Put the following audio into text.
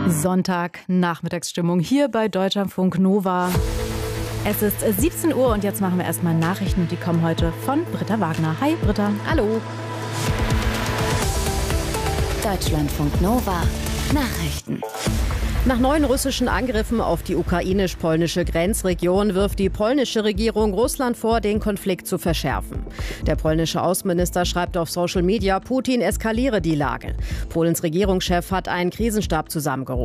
Sonntag, Nachmittagsstimmung hier bei Deutschlandfunk Nova. Es ist 17 Uhr und jetzt machen wir erstmal Nachrichten und die kommen heute von Britta Wagner. Hi Britta. Hallo. Deutschlandfunk Nova. Nachrichten. Nach 9 russischen Angriffen auf die ukrainisch-polnische Grenzregion wirft die polnische Regierung Russland vor, den Konflikt zu verschärfen. Der polnische Außenminister schreibt auf Social Media, Putin eskaliere die Lage. Polens Regierungschef hat einen Krisenstab zusammengerufen.